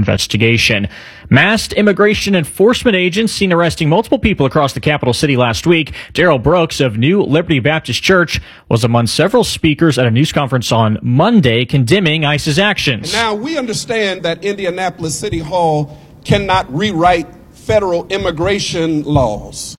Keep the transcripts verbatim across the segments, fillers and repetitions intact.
investigation. Masked immigration enforcement agents seen arresting multiple people across the capital city last week. Daryl Brooks of New Liberty Baptist Church was among several speakers at a news conference on Monday condemning ICE's actions. Now, we understand that Indianapolis City Hall cannot rewrite federal immigration laws.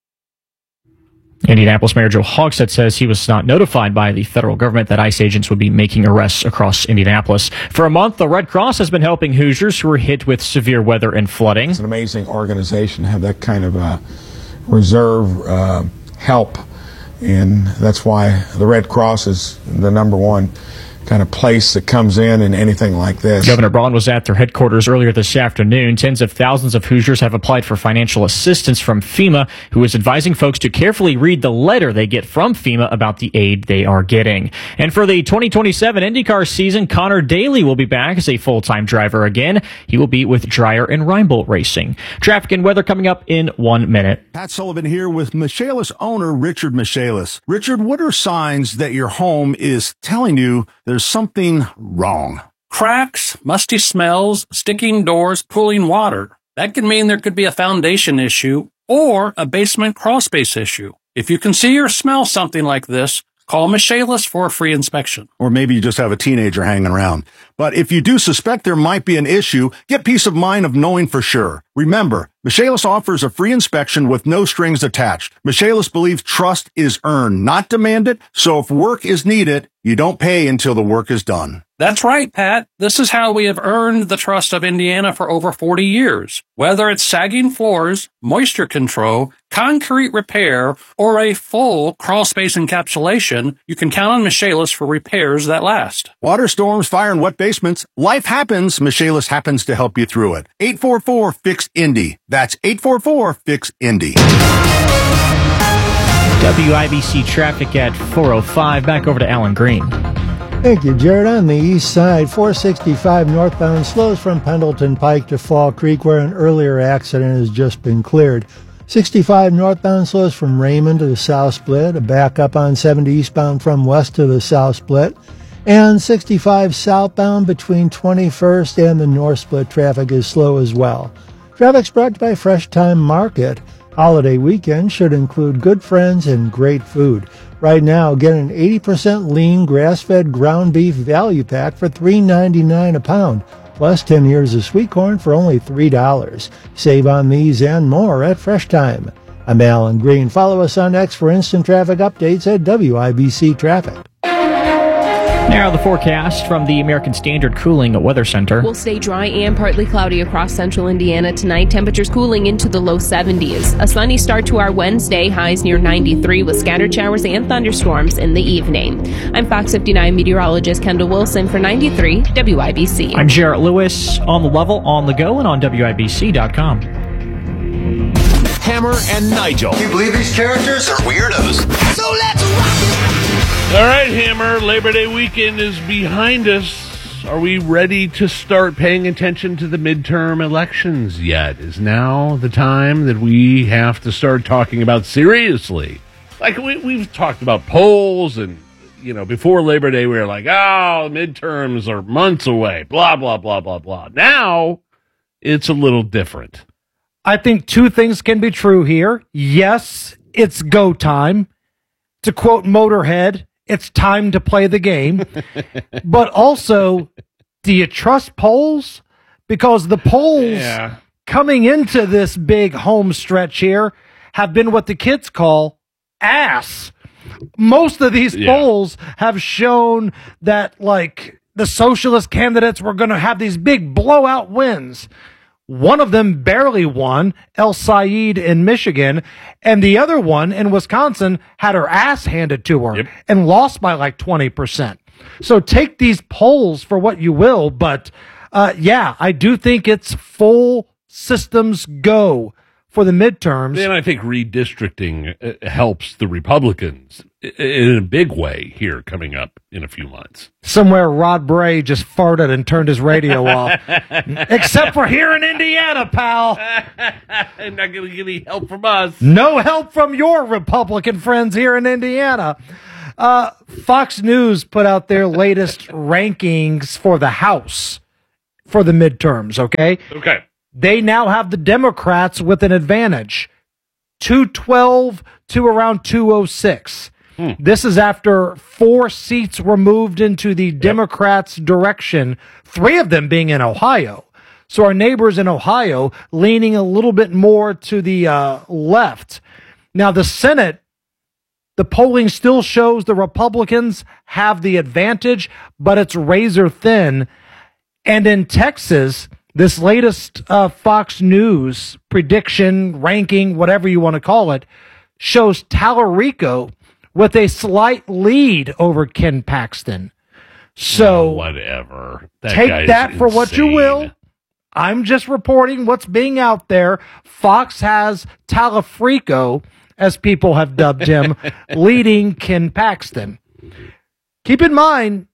Indianapolis Mayor Joe Hogsett says he was not notified by the federal government that ICE agents would be making arrests across Indianapolis. For a month, the Red Cross has been helping Hoosiers who were hit with severe weather and flooding. It's an amazing organization to have that kind of uh, reserve uh, help, and that's why the Red Cross is the number one kind of place that comes in in anything like this. Governor Braun was at their headquarters earlier this afternoon. Tens of thousands of Hoosiers have applied for financial assistance from FEMA, who is advising folks to carefully read the letter they get from FEMA about the aid they are getting. And for the twenty twenty-seven IndyCar season, Connor Daly will be back as a full-time driver again. He will be with Dreyer and Reinbolt Racing. Traffic and weather coming up in one minute. Pat Sullivan here with Michaelis owner Richard Michaelis. Richard, what are signs that your home is telling you there's something wrong? Cracks, musty smells, sticking doors, pooling water. That can mean there could be a foundation issue or a basement crawl space issue. If you can see or smell something like this, call Michaelis for a free inspection. Or maybe you just have a teenager hanging around. But if you do suspect there might be an issue, get peace of mind of knowing for sure. Remember, Michaelis offers a free inspection with no strings attached. Michaelis believes trust is earned, not demanded, so if work is needed, you don't pay until the work is done. That's right, Pat. This is how we have earned the trust of Indiana for over forty years. Whether it's sagging floors, moisture control, concrete repair, or a full crawl space encapsulation, you can count on Michaelis for repairs that last. Water storms, fire, and wet basements. Life happens. Michaelis happens to help you through it. eight four four, F I X, Indy. That's eight four four, F I X, Indy. W I B C traffic at four oh five. Back over to Alan Green. Thank you, Jared. On the east side, four sixty-five northbound slows from Pendleton Pike to Fall Creek, where an earlier accident has just been cleared. sixty-five northbound slows from Raymond to the South Split, a backup on seventy eastbound from west to the South Split, and sixty-five southbound between twenty-first and the North Split traffic is slow as well. Traffic's brought to you by Fresh Time Market. Holiday weekend should include good friends and great food. Right now, get an eighty percent lean grass-fed ground beef value pack for three ninety-nine a pound, plus ten ears of sweet corn for only three dollars. Save on these and more at Fresh Time. I'm Alan Green. Follow us on X for instant traffic updates at W I B C Traffic. Now the forecast from the American Standard Cooling Weather Center. Will stay dry and partly cloudy across central Indiana tonight. Temperatures cooling into the low seventies. A sunny start to our Wednesday. Highs near ninety-three with scattered showers and thunderstorms in the evening. I'm Fox fifty-nine meteorologist Kendall Wilson for ninety-three W I B C. I'm Jarrett Lewis, on the level, on the go, and on W I B C dot com. Hammer and Nigel. Can you believe these characters are weirdos? So let's rock it! All right, Hammer, Labor Day weekend is behind us. Are we ready to start paying attention to the midterm elections yet? Is now the time that we have to start talking about seriously? Like, we, we've talked about polls, and, you know, before Labor Day, we were like, oh, midterms are months away, blah, blah, blah, blah, blah. Now, it's a little different. I think two things can be true here. Yes, it's go time. To quote Motorhead, it's time to play the game. But also, do you trust polls? Because the polls yeah. coming into this big home stretch here have been what the kids call ass. Most of these yeah. polls have shown that, like, the socialist candidates were going to have these big blowout wins. One of them barely won, El Said in Michigan, and the other one in Wisconsin had her ass handed to her yep. and lost by like twenty percent. So take these polls for what you will, but uh, yeah, I do think it's full systems go for the midterms. And I think redistricting helps the Republicans in a big way here coming up in a few months. Somewhere Rod Bray just farted and turned his radio off. Except for here in Indiana, pal. And not going to get any help from us. No help from your Republican friends here in Indiana. Uh, Fox News put out their latest rankings for the House. for the midterms, okay? Okay. They now have the Democrats with an advantage, two twelve to around two oh six. Hmm. This is after four seats were moved into the yep. Democrats' direction, three of them being in Ohio. So our neighbors in Ohio leaning a little bit more to the uh, left. Now, the Senate, the polling still shows the Republicans have the advantage, but it's razor thin. And in Texas, this latest uh, Fox News prediction, ranking, whatever you want to call it, shows Tallarico with a slight lead over Ken Paxton. So oh, whatever. That take that for insane. What you will. I'm just reporting what's being out there. Fox has Tallarico, as people have dubbed him, leading Ken Paxton. Keep in mind,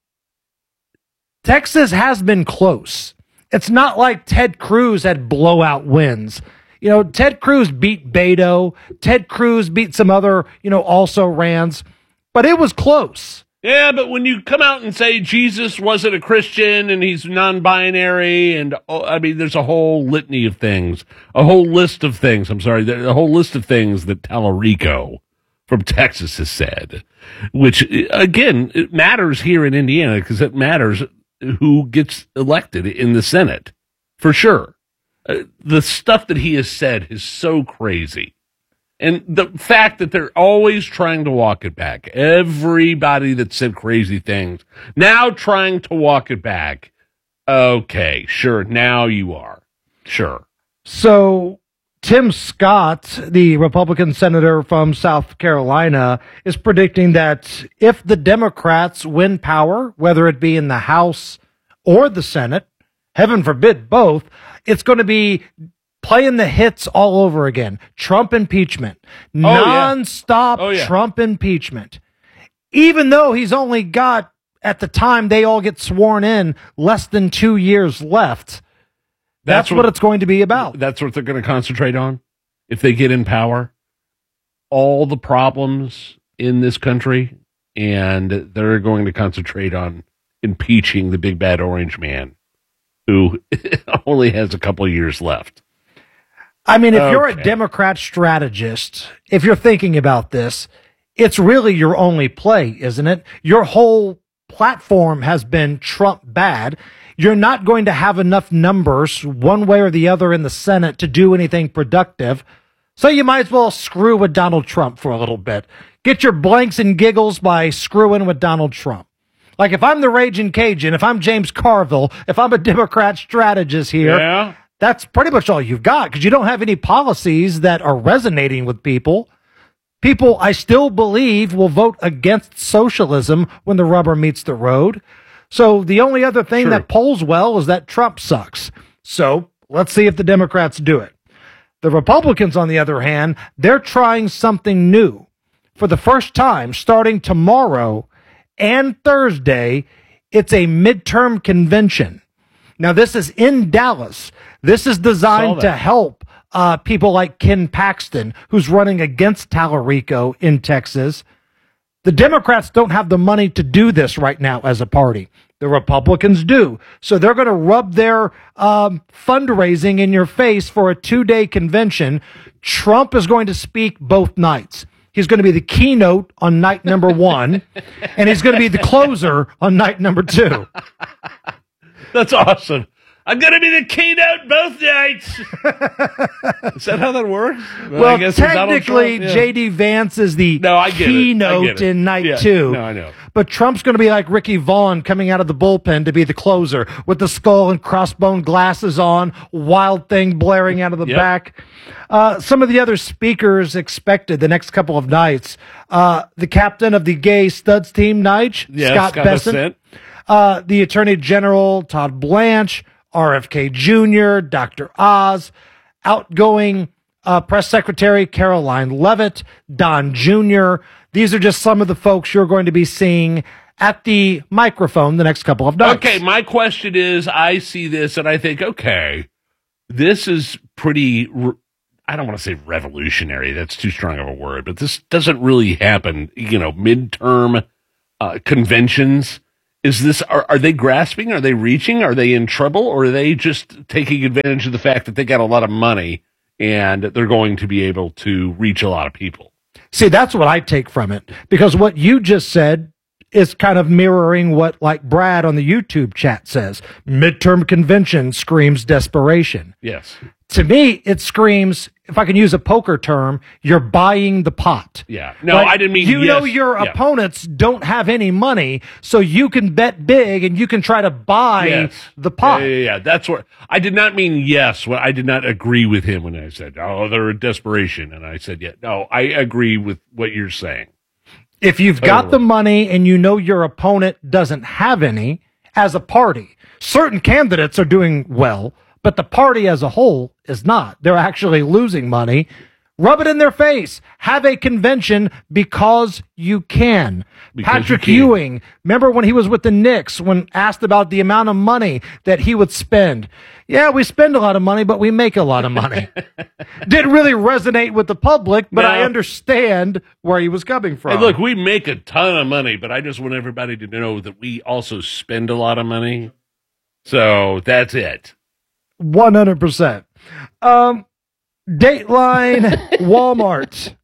Texas has been close. It's not like Ted Cruz had blowout wins. You know, Ted Cruz beat Beto. Ted Cruz beat some other, you know, also rans, but it was close. Yeah, but when you come out and say Jesus wasn't a Christian and he's non-binary, and oh, I mean, there's a whole litany of things, a whole list of things. I'm sorry, there's a whole list of things that Tallarico from Texas has said, which again, it matters here in Indiana because it matters who gets elected in the Senate, for sure. Uh, the stuff that he has said is so crazy. And the fact that they're always trying to walk it back. Everybody that said crazy things, now trying to walk it back. Okay, sure, now you are. Sure. So Tim Scott, the Republican senator from South Carolina, is predicting that if the Democrats win power, whether it be in the House or the Senate, heaven forbid both, it's going to be playing the hits all over again. Trump impeachment. Oh, non-stop yeah. Oh, yeah. Trump impeachment. Even though he's only got, at the time they all get sworn in, less than two years left. That's, that's what, what it's going to be about. That's what they're going to concentrate on if they get in power. All the problems in this country, and they're going to concentrate on impeaching the big bad orange man who only has a couple of years left. I mean, if okay. you're a Democrat strategist, if you're thinking about this, it's really your only play, isn't it? Your whole platform has been Trump bad. You're not going to have enough numbers one way or the other in the Senate to do anything productive. So you might as well screw with Donald Trump for a little bit. Get your blanks and giggles by screwing with Donald Trump. Like if I'm the Raging Cajun, if I'm James Carville, if I'm a Democrat strategist here, yeah. that's pretty much all you've got because you don't have any policies that are resonating with people. People, I still believe, will vote against socialism when the rubber meets the road. So the only other thing True. that polls well is that Trump sucks. So let's see if the Democrats do it. The Republicans, on the other hand, they're trying something new. For the first time, starting tomorrow and Thursday, it's a midterm convention. Now, this is in Dallas. This is designed to help uh, people like Ken Paxton, who's running against Tallarico in Texas. The Democrats don't have the money to do this right now as a party. The Republicans do. So they're going to rub their um, fundraising in your face for a two-day convention. Trump is going to speak both nights. He's going to be the keynote on night number one, and he's going to be the closer on night number two. That's awesome. I'm going to be the keynote both nights. Is that how that works? Well, well I guess technically, yeah. J D Vance is the no, I get keynote it. I get it. in night yeah. two. No, I know. But Trump's going to be like Ricky Vaughn coming out of the bullpen to be the closer with the skull and crossbone glasses on, Wild Thing blaring out of the yep. back. Uh, some of the other speakers expected the next couple of nights. Uh, the captain of the gay studs team, Nige, yeah, Scott, Scott Bessent. Uh, the Attorney General, Todd Blanche, R F K Junior, Doctor Oz, outgoing uh, Press Secretary Caroline Leavitt, Don Junior These are just some of the folks you're going to be seeing at the microphone the next couple of nights. Okay, my question is, I see this and I think, okay, this is pretty, re- I don't want to say revolutionary, that's too strong of a word, but this doesn't really happen, you know, midterm uh, conventions Is this, are, are they grasping? Are they reaching? Are they in trouble? Or are they just taking advantage of the fact that they got a lot of money and they're going to be able to reach a lot of people? See, that's what I take from it, because what you just said is kind of mirroring what, like, Brad on the YouTube chat says. Midterm convention screams desperation. Yes. To me, it screams, if I can use a poker term, you're buying the pot. Yeah. No, Like, I didn't mean You yes. know your Yeah. opponents don't have any money, so you can bet big and you can try to buy Yes. the pot. Yeah, yeah, yeah. That's what I did not mean. Yes, what I did not agree with him when I said, "Oh, they're in desperation," and I said, "Yeah, no, I agree with what you're saying." If you've got the money and you know your opponent doesn't have any, as a party, certain candidates are doing well, but the party as a whole is not. They're actually losing money. Rub it in their face. Have a convention because you can. Because Patrick you can. Ewing, remember when he was with the Knicks, when asked about the amount of money that he would spend? Yeah, we spend a lot of money, but we make a lot of money. Didn't really resonate with the public, but No. I understand where he was coming from. Hey, look, we make a ton of money, but I just want everybody to know that we also spend a lot of money. So that's it. one hundred percent. Um, Dateline Walmart.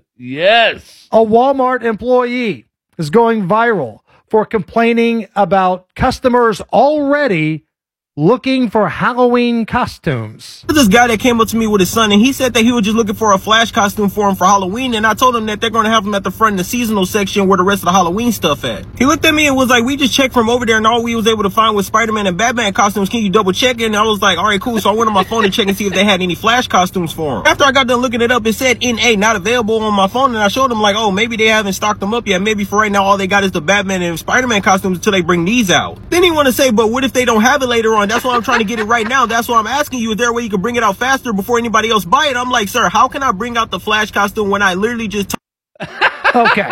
Yes. A Walmart employee is going viral for complaining about customers already looking for Halloween costumes. This guy that came up to me with his son, and he said that he was just looking for a Flash costume for him for Halloween, and I told him that they're going to have him at the front in the seasonal section where the rest of the Halloween stuff at. He looked at me and was like, we just checked from over there, and all we was able to find was Spider-Man and Batman costumes. Can you double check it? And I was like, all right, cool. So I went on my phone to check and see if they had any Flash costumes for him. After I got done looking it up, it said N A, not available on my phone, and I showed him like, oh, maybe they haven't stocked them up yet. Maybe for right now, all they got is the Batman and Spider-Man costumes until they bring these out. Then he want to say, but what if they don't have it later on? That's why I'm trying to get it right now. That's why I'm asking you, is there a way you can bring it out faster before anybody else buy it? I'm like, sir, how can I bring out the Flash costume when I literally just... T- Okay.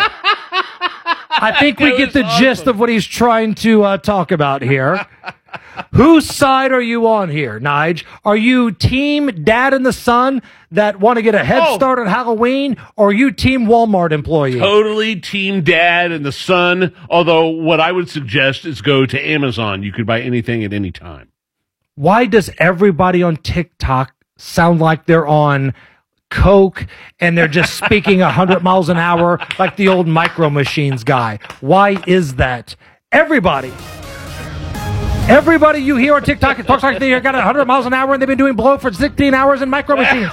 I think we get the awesome. gist of what he's trying to uh, talk about here. Whose side are you on here, Nige? Are you team dad and the son that want to get a head Oh. start on Halloween, or are you team Walmart employee? Totally team dad and the son. Although what I would suggest is go to Amazon. You could buy anything at any time. Why does everybody on TikTok sound like they're on coke and they're just speaking one hundred miles an hour like the old Micro Machines guy? Why is that? Everybody. Everybody you hear on TikTok talks like they got one hundred miles an hour and they've been doing blow for sixteen hours in Micro Machines.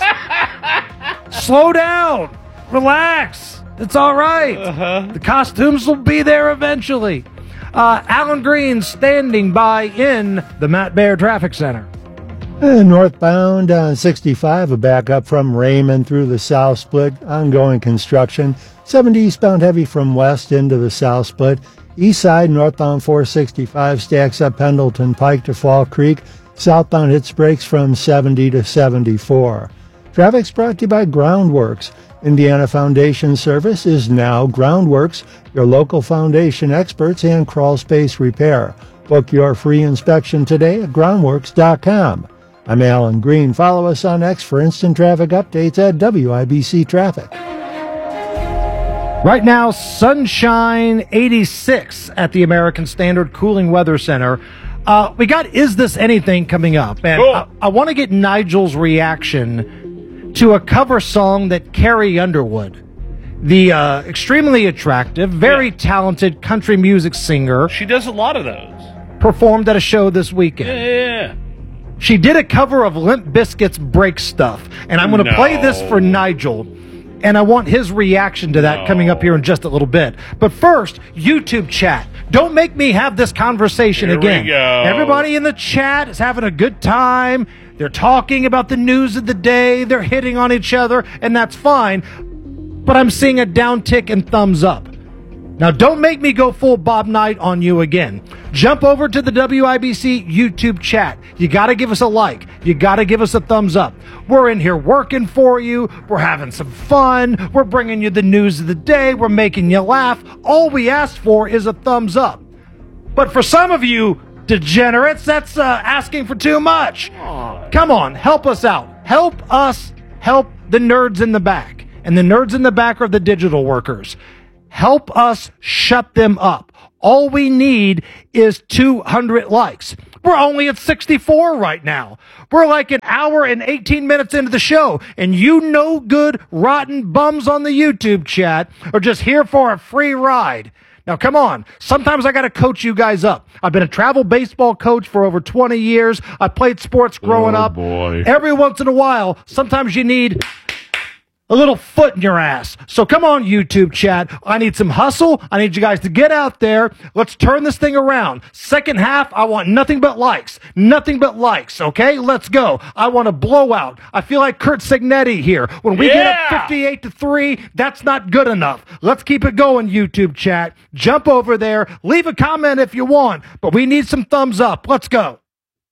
Slow down. Relax. It's all right. Uh-huh. The costumes will be there eventually. Uh, Alan Green standing by in the Matt Baer Traffic Center. Uh, northbound on sixty-five, a backup from Raymond through the South Split, ongoing construction. seventy eastbound heavy from west into the South Split. East side, northbound four sixty-five stacks up Pendleton Pike to Fall Creek. Southbound hits brakes from seventy to seventy-four. Traffic's brought to you by Groundworks. Indiana Foundation Service is now Groundworks, your local foundation experts in crawl space repair. Book your free inspection today at groundworks dot com. I'm Alan Green. Follow us on X for instant traffic updates at W I B C Traffic. Right now, sunshine eighty-six at the American Standard Cooling Weather Center. Uh, we got Is This Anything coming up, and Cool. I, I want to get Nigel's reaction to a cover song that Carrie Underwood, the uh, extremely attractive, very Yeah. talented country music singer, She does a lot of those. performed at a show this weekend. Yeah. She did a cover of Limp Bizkit's Break Stuff, and I'm going to No. play this for Nigel, and I want his reaction to that No. coming up here in just a little bit. But first, YouTube chat. Don't make me have this conversation Here we again. go. Everybody in the chat is having a good time. They're talking about the news of the day. They're hitting on each other, and that's fine. But I'm seeing a downtick and thumbs up. Now, don't make me go full Bob Knight on you again. Jump over to the W I B C YouTube chat. You got to give us a like. You got to give us a thumbs up. We're in here working for you. We're having some fun. We're bringing you the news of the day. We're making you laugh. All we asked for is a thumbs up. But for some of you degenerates, that's uh, asking for too much. Come on, help us out. Help us help the nerds in the back. And the nerds in the back are the digital workers. Help us shut them up. All we need is two hundred likes. We're only at sixty-four right now. We're like an hour and eighteen minutes into the show, and you no good, rotten bums on the YouTube chat are just here for a free ride. Now, come on. Sometimes I got to coach you guys up. I've been a travel baseball coach for over twenty years. I played sports growing oh, up. Boy. Every once in a while, sometimes you need a little foot in your ass. So come on, YouTube chat. I need some hustle. I need you guys to get out there. Let's turn this thing around. Second half, I want nothing but likes. Nothing but likes, okay? Let's go. I want a blowout. I feel like Kurt Signetti here. When we yeah! get up fifty-eight to three, that's not good enough. Let's keep it going, YouTube chat. Jump over there. Leave a comment if you want, but we need some thumbs up. Let's go.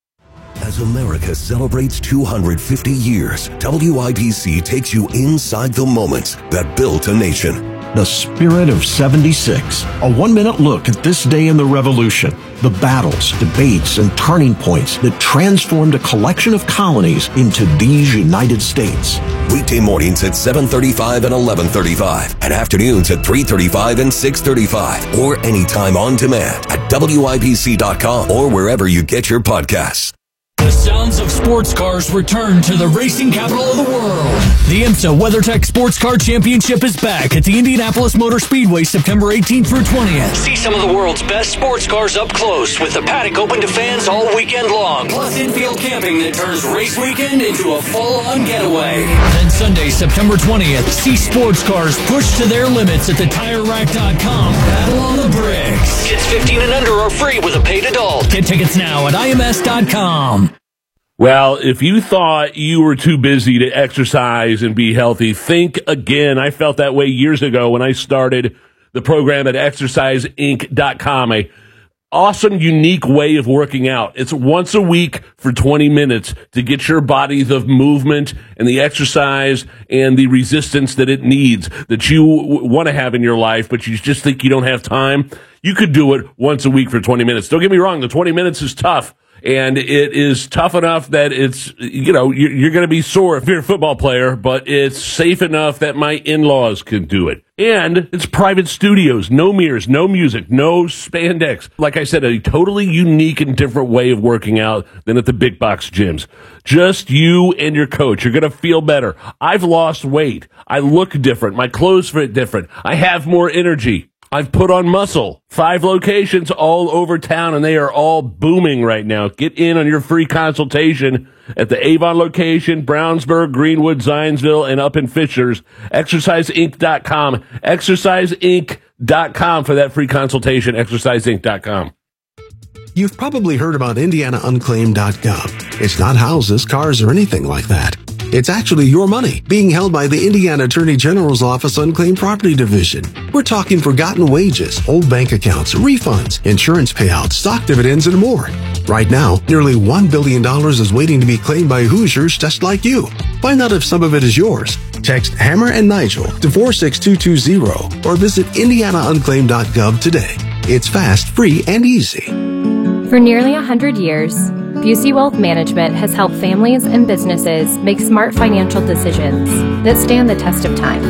As America celebrates two hundred fifty years, W I B C takes you inside the moments that built a nation. The Spirit of seventy-six. A one-minute look at this day in the Revolution. The battles, debates, and turning points that transformed a collection of colonies into these United States. Weekday mornings at seven thirty-five and eleven thirty-five, and afternoons at three thirty-five and six thirty-five, or anytime on demand at W I B C dot com or wherever you get your podcasts. The sounds of sports cars return to the racing capital of the world. The IMSA WeatherTech Sports Car Championship is back at the Indianapolis Motor Speedway September eighteenth through twentieth. See some of the world's best sports cars up close with the paddock open to fans all weekend long. Plus infield camping that turns race weekend into a full-on getaway. Then Sunday, September twentieth, see sports cars pushed to their limits at the Tire Rack dot com. Battle on the bricks. Kids fifteen and under are free with a paid adult. Get tickets now at I M S dot com. Well, if you thought you were too busy to exercise and be healthy, think again. I felt that way years ago when I started the program at exercise inc dot com. A awesome, unique way of working out. It's once a week for twenty minutes to get your body the movement and the exercise and the resistance that it needs, that you w- want to have in your life, but you just think you don't have time. You could do it once a week for twenty minutes. Don't get me wrong, the twenty minutes is tough. And it is tough enough that it's, you know, you're, you're going to be sore if you're a football player, but it's safe enough that my in-laws can do it. And it's private studios, no mirrors, no music, no spandex. Like I said, a totally unique and different way of working out than at the big box gyms. Just you and your coach. You're going to feel better. I've lost weight. I look different. My clothes fit different. I have more energy. I've put on muscle. Five locations all over town, and they are all booming right now. Get in on your free consultation at the Avon location, Brownsburg, Greenwood, Zionsville, and up in Fishers. exercise inc dot com. exercise inc dot com for that free consultation. exercise inc dot com. You've probably heard about indiana unclaimed dot gov. It's not houses, cars, or anything like that. It's actually your money being held by the Indiana Attorney General's Office Unclaimed Property Division. We're talking forgotten wages, old bank accounts, refunds, insurance payouts, stock dividends, and more. Right now, nearly one billion dollars is waiting to be claimed by Hoosiers just like you. Find out if some of it is yours. Text Hammer and Nigel to four six two two zero or visit indiana unclaimed dot gov today. It's fast, free, and easy. For nearly one hundred years, Busey Wealth Management has helped families and businesses make smart financial decisions that stand the test of time.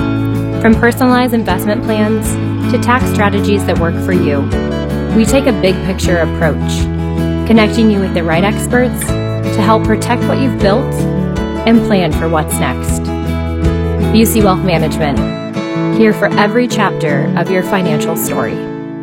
From personalized investment plans to tax strategies that work for you, we take a big picture approach, connecting you with the right experts to help protect what you've built and plan for what's next. Busey Wealth Management, here for every chapter of your financial story.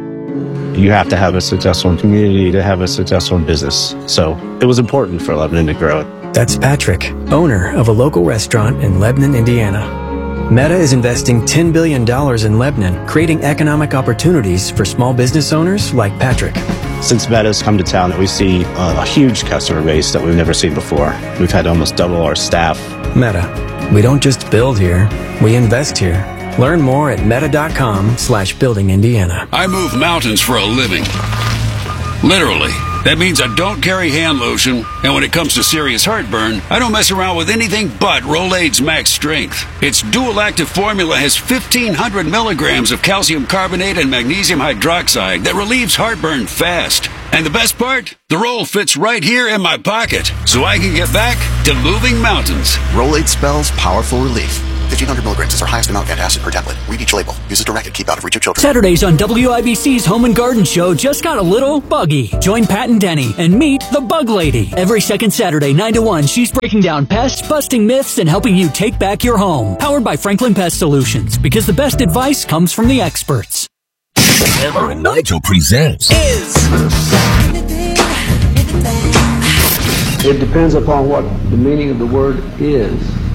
You have to have a successful community to have a successful business. So it was important for Lebanon to grow it. That's Patrick, owner of a local restaurant in Lebanon, Indiana. Meta is investing ten billion dollars in Lebanon, creating economic opportunities for small business owners like Patrick. Since Meta's come to town, we see a, a huge customer base that we've never seen before. We've had to almost double our staff. Meta. We don't just build here, we invest here. Learn more at meta.com slash building Indiana. I move mountains for a living. Literally. That means I don't carry hand lotion, and when it comes to serious heartburn, I don't mess around with anything but Rolaids Max Strength. Its dual-active formula has fifteen hundred milligrams of calcium carbonate and magnesium hydroxide that relieves heartburn fast. And the best part? The roll fits right here in my pocket, so I can get back to moving mountains. Rolaids spells powerful relief. fifteen hundred milligrams is our highest amount of antacid per tablet. Read each label. Use as directed. Keep out of reach of children. Saturdays on W I B C's Home and Garden Show just got a little buggy. Join Pat and Denny and meet the Bug Lady. Every second Saturday, nine to one, she's breaking down pests, busting myths, and helping you take back your home. Powered by Franklin Pest Solutions, because the best advice comes from the experts. Hammer and Nigel presents Is. It depends upon what the meaning of the word is.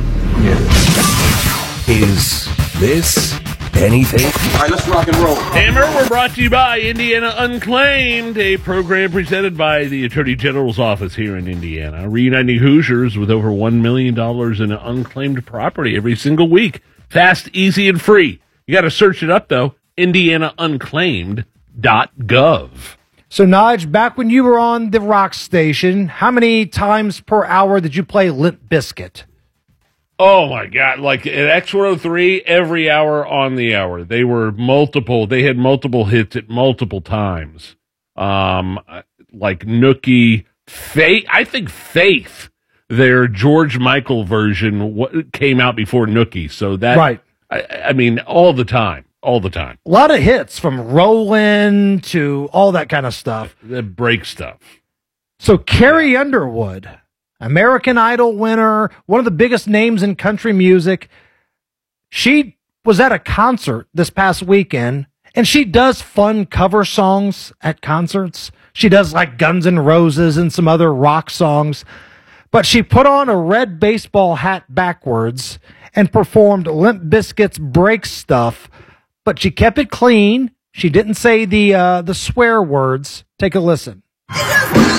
Yeah. Is this anything? All right, let's rock and roll. Hammer, we're brought to you by Indiana Unclaimed, a program presented by the Attorney General's office here in Indiana, reuniting Hoosiers with over one million dollars in unclaimed property every single week. Fast, easy, and free. You got to search it up, though, indiana unclaimed dot gov. So, Nige, back when you were on the rock station, how many times per hour did you play Limp Bizkit? Oh, my God. Like at X one oh three, every hour on the hour. They were multiple. They had multiple hits at multiple times. Um, like Nookie, Faith. I think Faith, their George Michael version, what, came out before Nookie. So that, right. I, I mean, all the time. All the time. A lot of hits from Rollin' to all that kind of stuff. The break stuff. So Carrie Underwood, American Idol winner, one of the biggest names in country music. She was at a concert this past weekend, and she does fun cover songs at concerts. She does like Guns N' Roses and some other rock songs. But she put on a red baseball hat backwards and performed Limp Bizkit's Break Stuff. But she kept it clean. She didn't say the uh, the swear words. Take a listen. You just wanna